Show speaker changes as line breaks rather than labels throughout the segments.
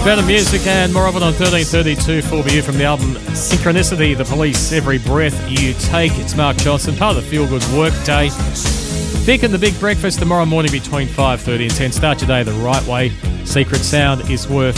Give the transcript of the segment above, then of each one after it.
Better music and more of it on 1332 4BU from the album Synchronicity, The Police, Every Breath You Take. It's Mark Johnson, part of the Feel Good Work Day. Vic and the Big Breakfast tomorrow morning between 5:30 and 10. Start your day the right way. Secret Sound is worth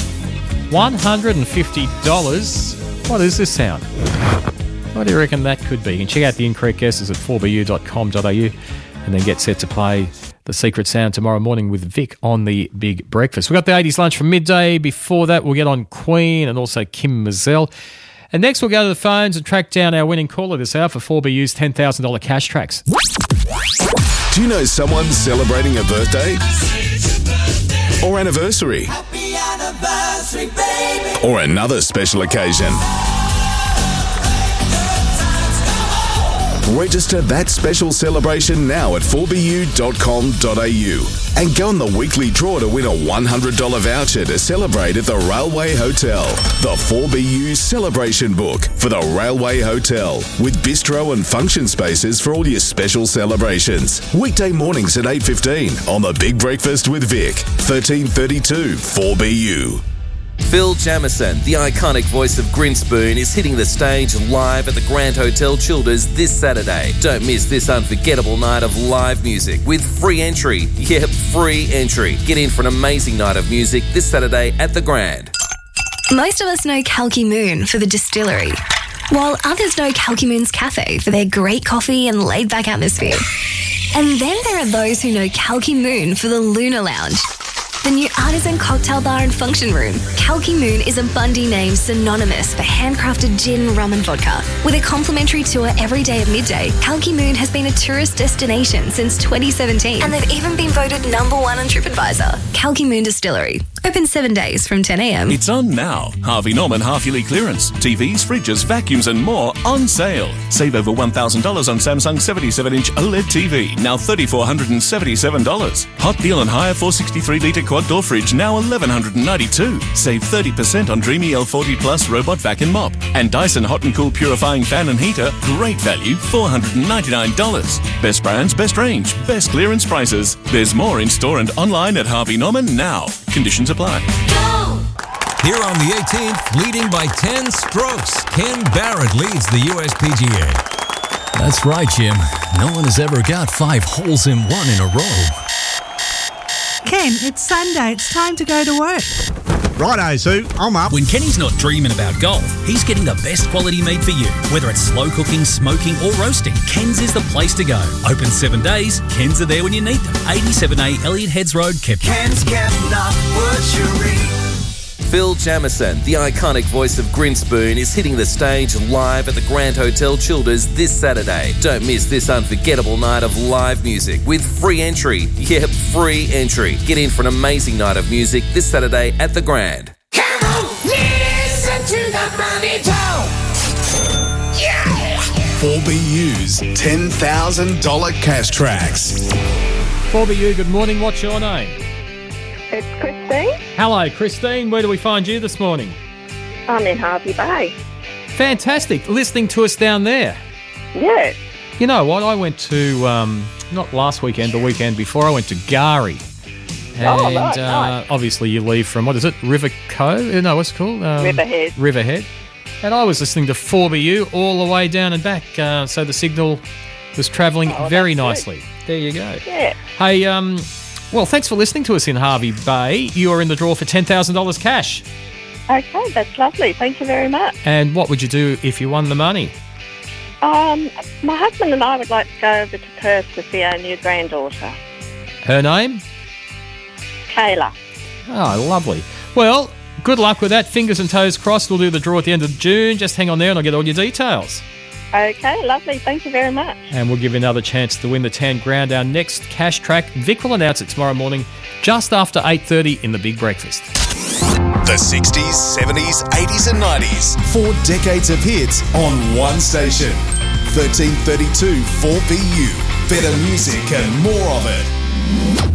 $150. What is this sound? What do you reckon that could be? You can check out the incorrect guesses at 4bu.com.au and then get set to play the Secret Sound tomorrow morning with Vic on the Big Breakfast. We've got the 80s lunch from midday. Before that, we'll get on Queen and also Kim Mazel. And next, we'll go to the phones and track down our winning caller this hour for 4BU's $10,000 cash tracks.
Do you know someone celebrating a birthday? Or anniversary?
Happy anniversary, baby.
Or another special occasion? Register that special celebration now at 4bu.com.au and go on the weekly draw to win a $100 voucher to celebrate at the Railway Hotel. The 4BU Celebration Book for the Railway Hotel with bistro and function spaces for all your special celebrations. Weekday mornings at 8:15 on the Big Breakfast with Vic, 1332 4BU.
Phil Jamieson, the iconic voice of Grinspoon, is hitting the stage live at the Grand Hotel Childers this Saturday. Don't miss this unforgettable night of live music with free entry. Yep, free entry. Get in for an amazing night of music this Saturday at the Grand.
Most of us know Kalki Moon for the distillery, while others know Kalki Moon's Cafe for their great coffee and laid-back atmosphere. And then there are those who know Kalki Moon for the Lunar Lounge, the new artisan cocktail bar and function room. Kalki Moon is a Bundy name synonymous for handcrafted gin, rum and vodka. With a complimentary tour every day at midday, Kalki Moon has been a tourist destination since 2017. And they've even been voted #1 on TripAdvisor. Kalki Moon Distillery. Open 7 days from 10 a.m.
It's on now. Harvey Norman half-yearly clearance. TVs, fridges, vacuums and more on sale. Save over $1,000 on Samsung 77-inch OLED TV, now $3,477. Hot deal on hire 463-litre quad-door fridge, now $1,192. Save 30% on Dreamy L40 Plus robot vac and mop. And Dyson Hot and Cool purifying fan and heater, great value, $499. Best brands, best range, best clearance prices. There's more in store and online at Harvey Norman now. Conditions apply.
Go!
Here on the 18th, leading by 10 strokes, Ken Barrett leads the USPGA.
That's right, Jim. No one has ever got 5 holes in one in a row.
Ken, it's Sunday. It's time to go to work.
Righto, Sue. I'm up.
When Kenny's not dreaming about golf, he's getting the best quality meat for you. Whether it's slow cooking, smoking or roasting, Ken's is the place to go. Open 7 days, Ken's are there when you need them. 87A Elliot Heads Road, Kepler.
Ken's Kepler Butchery.
Phil Jamieson, the iconic voice of Grinspoon, is hitting the stage live at the Grand Hotel Childers this Saturday. Don't miss this unforgettable night of live music with free entry. Yep, free entry. Get in for an amazing night of music this Saturday at the Grand.
Come on, listen to the money talk. Yeah!
4BU's $10,000 cash tracks.
4BU, good morning. What's your name?
It's Christine.
Hello, Christine. Where do we find you this morning?
I'm in Harvey Bay.
Fantastic. Listening to us down there.
Yeah.
You know what? I went to, not last weekend, the weekend before, I went to Gari. And
nice.
Obviously you leave from, what is it, River Cove? No, what's it called?
Riverhead.
Riverhead. And I was listening to 4BU all the way down and back. So the signal was travelling very nicely. Good. There you go.
Yeah.
Hey, well, thanks for listening to us in Harvey Bay. You are in the draw for $10,000 cash.
Okay, that's lovely. Thank you very much.
And what would you do if you won the money?
My husband and I would like to go over to Perth to see our new granddaughter.
Her name?
Kayla.
Oh, lovely. Well, good luck with that. Fingers and toes crossed. We'll do the draw at the end of June. Just hang on there and I'll get all your details.
Okay, lovely. Thank you very much.
And we'll give you another chance to win the 10 grand. Our next cash track, Vic will announce it tomorrow morning just after 8:30 in the Big Breakfast.
The 60s, 70s, 80s and 90s. 4 decades of hits on one station. 1332 4BU. Better music and more of it.